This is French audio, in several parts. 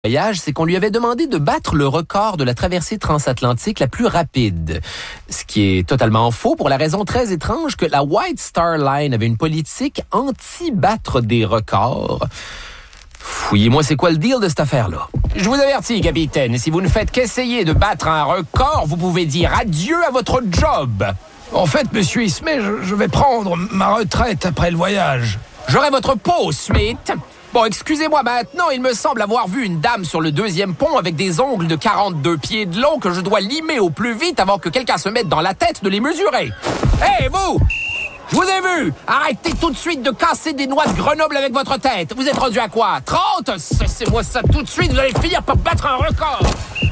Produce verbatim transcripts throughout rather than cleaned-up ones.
voyage, c'est qu'on lui avait demandé de battre le record de la traversée transatlantique la plus rapide. Ce qui est totalement faux pour la raison très étrange que la White Star Line avait une politique anti-battre des records. Fouillez-moi, c'est quoi le deal de cette affaire-là? Je vous avertis, capitaine, si vous ne faites qu'essayer de battre un record, vous pouvez dire adieu à votre job. En fait, monsieur Ismay, je, je vais prendre ma retraite après le voyage. J'aurai votre peau, Smith. Bon, excusez-moi maintenant, il me semble avoir vu une dame sur le deuxième pont avec des ongles de quarante-deux pieds de long que je dois limer au plus vite avant que quelqu'un se mette dans la tête de les mesurer. Hé, hey, vous! Je vous ai vu! Arrêtez tout de suite de casser des noix de Grenoble avec votre tête. Vous êtes rendu à quoi? trente? Cessez-moi ça tout de suite, vous allez finir par battre un record.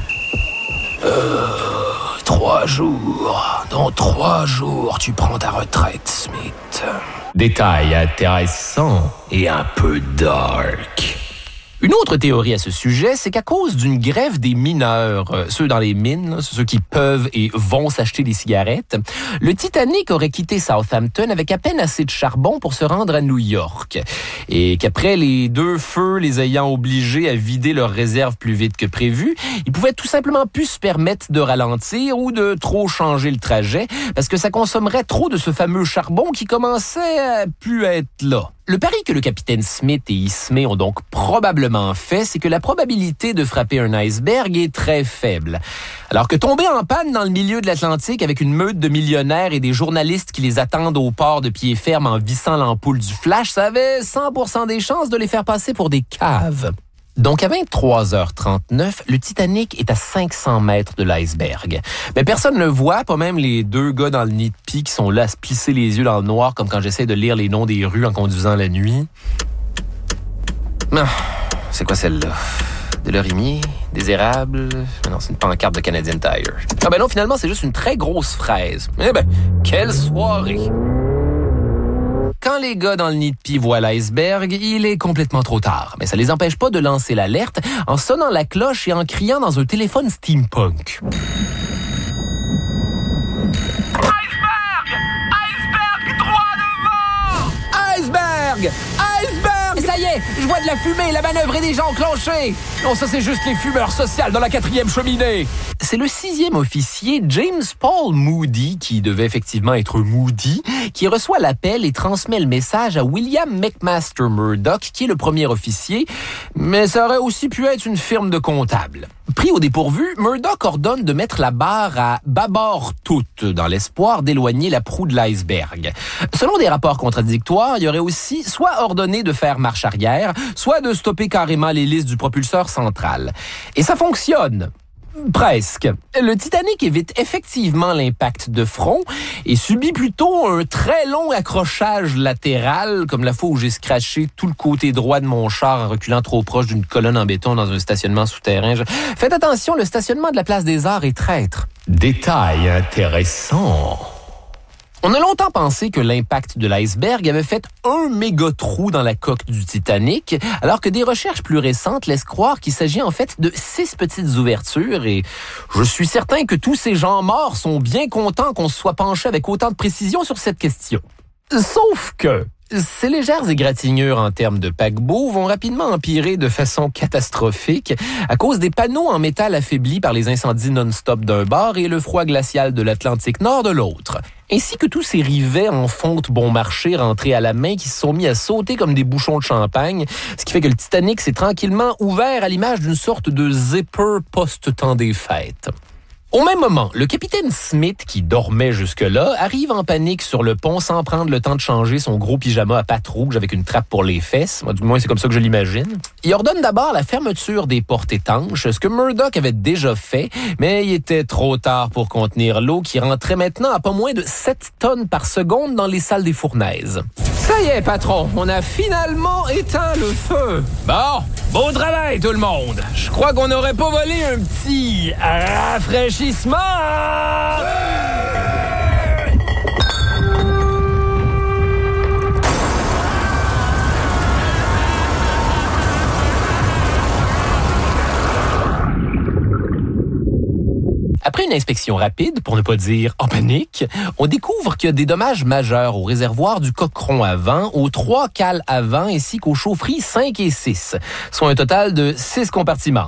Euh... Trois jours. Dans trois jours, tu prends ta retraite, Smith. Détail intéressant et un peu dark. Une autre théorie à ce sujet, c'est qu'à cause d'une grève des mineurs, euh, ceux dans les mines, là, ceux qui peuvent et vont s'acheter des cigarettes, le Titanic aurait quitté Southampton avec à peine assez de charbon pour se rendre à New York. Et qu'après les deux feux les ayant obligés à vider leurs réserves plus vite que prévu, ils pouvaient tout simplement plus se permettre de ralentir ou de trop changer le trajet parce que ça consommerait trop de ce fameux charbon qui commençait à plus être là. Le pari que le capitaine Smith et Ismay ont donc probablement fait, c'est que la probabilité de frapper un iceberg est très faible. Alors que tomber en panne dans le milieu de l'Atlantique avec une meute de millionnaires et des journalistes qui les attendent au port de pied ferme en vissant l'ampoule du flash, ça avait cent pour cent des chances de les faire passer pour des caves. Donc, à vingt-trois heures trente-neuf, le Titanic est à cinq cents mètres de l'iceberg. Mais personne ne le voit, pas même les deux gars dans le nid de pie qui sont là à se plisser les yeux dans le noir, comme quand j'essaie de lire les noms des rues en conduisant la nuit. Ah, c'est quoi celle-là? De l'orimier? Des érables? Non, c'est une pancarte de Canadian Tire. Ah ben non, finalement, c'est juste une très grosse fraise. Eh ben, quelle soirée! Quand les gars dans le nid de pie voient l'iceberg, il est complètement trop tard. Mais ça les empêche pas de lancer l'alerte en sonnant la cloche et en criant dans un téléphone steampunk. Iceberg! Iceberg droit devant! Iceberg! Iceberg! Ça y est, je vois de la fumée, la manœuvre est déjà enclenchée. Non, ça c'est juste les fumeurs sociales dans la quatrième cheminée. C'est le sixième officier, James Paul Moody, qui devait effectivement être Moody, qui reçoit l'appel et transmet le message à William McMaster Murdoch, qui est le premier officier, mais ça aurait aussi pu être une firme de comptables. Pris au dépourvu, Murdoch ordonne de mettre la barre à bâbord toute, dans l'espoir d'éloigner la proue de l'iceberg. Selon des rapports contradictoires, il y aurait aussi soit ordonné de faire marche arrière, soit de stopper carrément l'hélice du propulseur central. Et ça fonctionne. Presque. Le Titanic évite effectivement l'impact de front et subit plutôt un très long accrochage latéral, comme la fois où j'ai scratché tout le côté droit de mon char en reculant trop proche d'une colonne en béton dans un stationnement souterrain. Je... Faites attention, le stationnement de la Place des Arts est traître. Détail intéressant. On a longtemps pensé que l'impact de l'iceberg avait fait un méga trou dans la coque du Titanic, alors que des recherches plus récentes laissent croire qu'il s'agit en fait de six petites ouvertures et je suis certain que tous ces gens morts sont bien contents qu'on se soit penché avec autant de précision sur cette question. Sauf que ces légères égratignures en termes de paquebot vont rapidement empirer de façon catastrophique à cause des panneaux en métal affaiblis par les incendies non-stop d'un bord et le froid glacial de l'Atlantique Nord de l'autre, ainsi que tous ces rivets en fonte bon marché rentrés à la main qui se sont mis à sauter comme des bouchons de champagne, ce qui fait que le Titanic s'est tranquillement ouvert à l'image d'une sorte de zipper post-temps des fêtes. Au même moment, le capitaine Smith, qui dormait jusque-là, arrive en panique sur le pont sans prendre le temps de changer son gros pyjama à pattes rouges avec une trappe pour les fesses. Moi, du moins, c'est comme ça que je l'imagine. Il ordonne d'abord la fermeture des portes étanches, ce que Murdoch avait déjà fait, mais il était trop tard pour contenir l'eau qui rentrait maintenant à pas moins de sept tonnes par seconde dans les salles des fournaises. Ça y est, patron, on a finalement éteint le feu. Bon, bon travail tout le monde. Je crois qu'on n'aurait pas volé un petit rafraîchissement. Après une inspection rapide, pour ne pas dire en panique, on découvre qu'il y a des dommages majeurs au réservoir du coqueron avant, aux trois cales avant ainsi qu'aux chaufferies cinq et six, soit un total de six compartiments.